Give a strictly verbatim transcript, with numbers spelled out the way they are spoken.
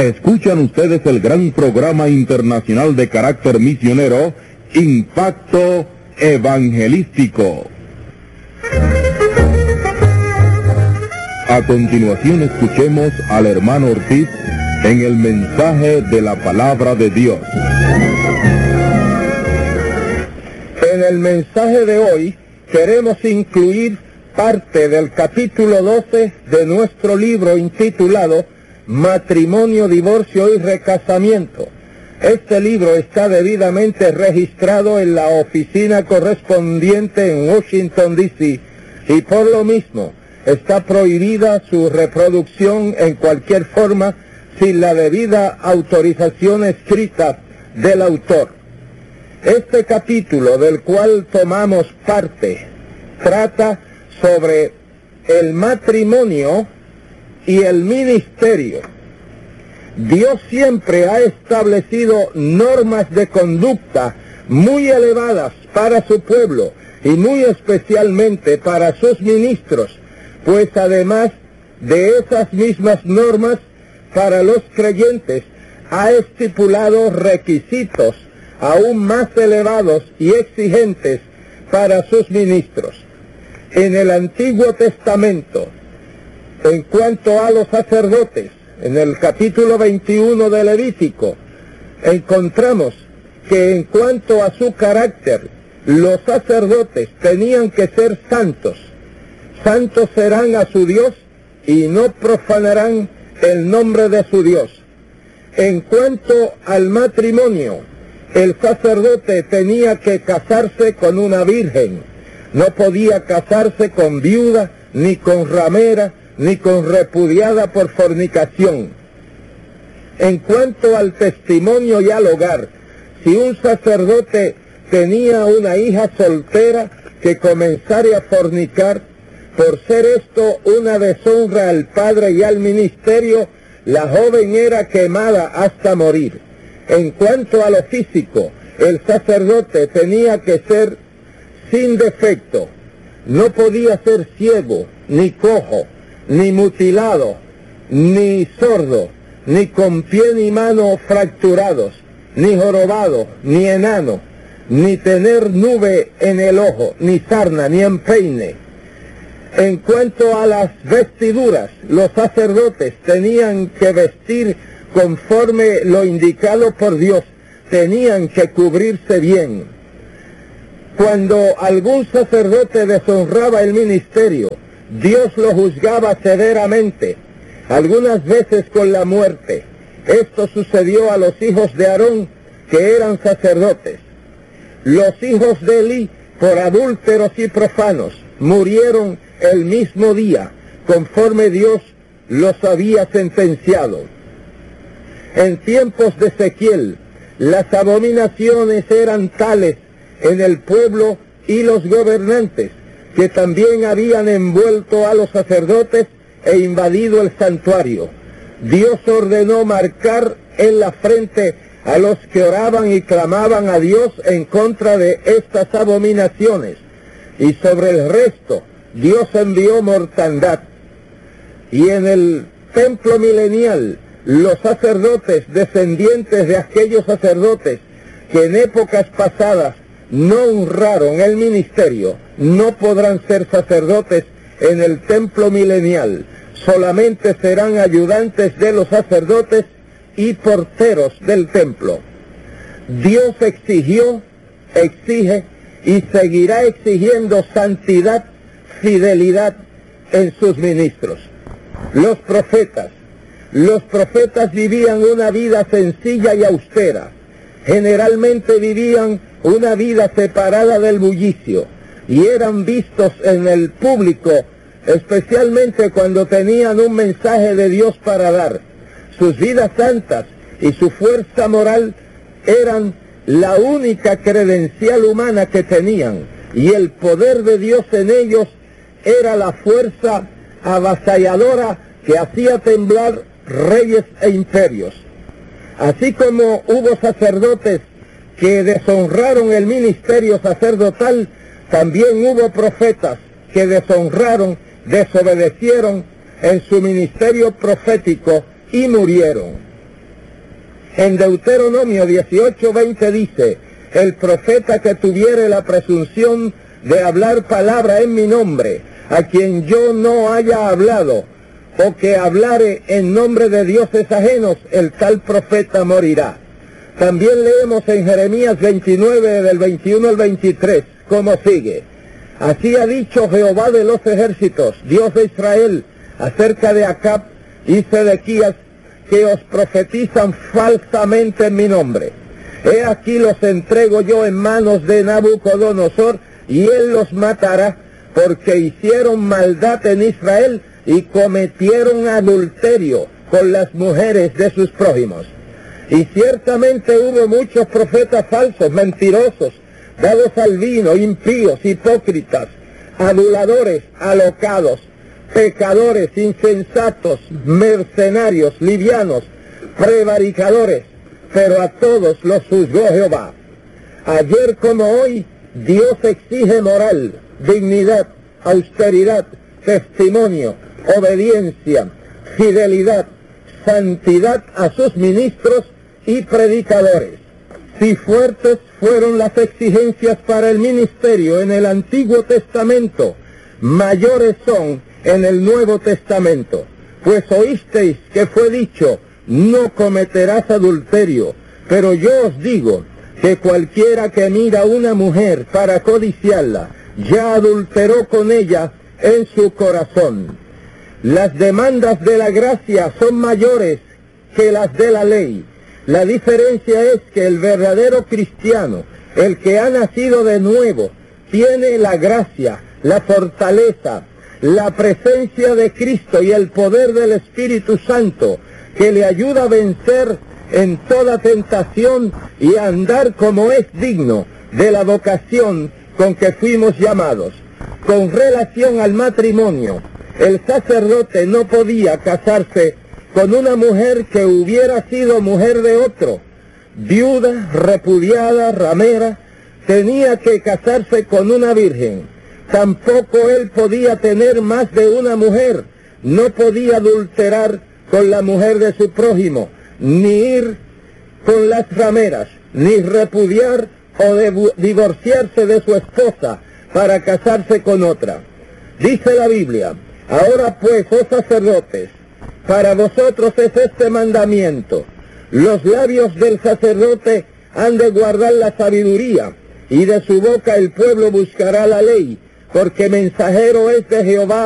Escuchan ustedes el gran programa internacional de carácter misionero, Impacto Evangelístico. A continuación escuchemos al hermano Ortiz en el mensaje de la palabra de Dios. En el mensaje de hoy queremos incluir parte del capítulo doce de nuestro libro intitulado Matrimonio, Divorcio y Recasamiento. Este libro está debidamente registrado en la oficina correspondiente en Washington, D C y por lo mismo está prohibida su reproducción en cualquier forma sin la debida autorización escrita del autor. Este capítulo del cual tomamos parte trata sobre el matrimonio y el ministerio. Dios siempre ha establecido normas de conducta muy elevadas para su pueblo y muy especialmente para sus ministros, pues además de esas mismas normas para los creyentes ha estipulado requisitos aún más elevados y exigentes para sus ministros. En el Antiguo Testamento, en cuanto a los sacerdotes, en el capítulo veintiuno de Levítico, encontramos que en cuanto a su carácter, los sacerdotes tenían que ser santos. Santos serán a su Dios y no profanarán el nombre de su Dios. En cuanto al matrimonio, el sacerdote tenía que casarse con una virgen. No podía casarse con viuda, ni con ramera, ni con repudiada por fornicación. En cuanto al testimonio y al hogar, si un sacerdote tenía una hija soltera que comenzara a fornicar, por ser esto una deshonra al padre y al ministerio, la joven era quemada hasta morir. En cuanto a lo físico, el sacerdote tenía que ser sin defecto. No podía ser ciego, ni cojo, ni mutilado, ni sordo, ni con pie ni mano fracturados, ni jorobado, ni enano, ni tener nube en el ojo, ni sarna, ni empeine. En cuanto a las vestiduras, los sacerdotes tenían que vestir conforme lo indicado por Dios, tenían que cubrirse bien. Cuando algún sacerdote deshonraba el ministerio, Dios lo juzgaba severamente, algunas veces con la muerte. Esto sucedió a los hijos de Aarón, que eran sacerdotes. Los hijos de Elí, por adúlteros y profanos, murieron el mismo día, conforme Dios los había sentenciado. En tiempos de Ezequiel, las abominaciones eran tales en el pueblo y los gobernantes, que también habían envuelto a los sacerdotes e invadido el santuario. Dios ordenó marcar en la frente a los que oraban y clamaban a Dios en contra de estas abominaciones, y sobre el resto Dios envió mortandad. Y en el templo milenial, los sacerdotes descendientes de aquellos sacerdotes que en épocas pasadas no honraron el ministerio, no podrán ser sacerdotes en el templo milenial, solamente serán ayudantes de los sacerdotes y porteros del templo. Dios exigió, exige y seguirá exigiendo santidad, fidelidad en sus ministros. Los profetas, los profetas vivían una vida sencilla y austera, generalmente vivían una vida separada del bullicio y eran vistos en el público, especialmente cuando tenían un mensaje de Dios para dar. Sus vidas santas y su fuerza moral eran la única credencial humana que tenían, y el poder de Dios en ellos era la fuerza avasalladora que hacía temblar reyes e imperios. Así como hubo sacerdotes que deshonraron el ministerio sacerdotal, también hubo profetas que deshonraron, desobedecieron en su ministerio profético y murieron. En Deuteronomio dieciocho veinte dice: el profeta que tuviere la presunción de hablar palabra en mi nombre, a quien yo no haya hablado, o que hablare en nombre de dioses ajenos, el tal profeta morirá. También leemos en Jeremías veintinueve, del veintiuno al veintitrés, como sigue: así ha dicho Jehová de los ejércitos, Dios de Israel, acerca de Acab y Sedequías, que os profetizan falsamente en mi nombre. He aquí los entrego yo en manos de Nabucodonosor, y él los matará, porque hicieron maldad en Israel y cometieron adulterio con las mujeres de sus prójimos. Y ciertamente hubo muchos profetas falsos, mentirosos, dados al vino, impíos, hipócritas, aduladores, alocados, pecadores, insensatos, mercenarios, livianos, prevaricadores, pero a todos los juzgó Jehová. Ayer como hoy, Dios exige moral, dignidad, austeridad, testimonio, obediencia, fidelidad, santidad a sus ministros y predicadores. Si fuertes fueron las exigencias para el ministerio en el Antiguo Testamento, mayores son en el Nuevo Testamento. Pues oísteis que fue dicho: no cometerás adulterio. Pero yo os digo que cualquiera que mira a una mujer para codiciarla, ya adulteró con ella en su corazón. Las demandas de la gracia son mayores que las de la ley. La diferencia es que el verdadero cristiano, el que ha nacido de nuevo, tiene la gracia, la fortaleza, la presencia de Cristo y el poder del Espíritu Santo, que le ayuda a vencer en toda tentación y a andar como es digno de la vocación con que fuimos llamados. Con relación al matrimonio, el sacerdote no podía casarse con una mujer que hubiera sido mujer de otro. Viuda, repudiada, ramera, tenía que casarse con una virgen. Tampoco él podía tener más de una mujer. No podía adulterar con la mujer de su prójimo, ni ir con las rameras, ni repudiar o de divorciarse de su esposa para casarse con otra. Dice la Biblia: ahora pues, oh sacerdotes, para vosotros es este mandamiento: los labios del sacerdote han de guardar la sabiduría, y de su boca el pueblo buscará la ley, porque mensajero es de Jehová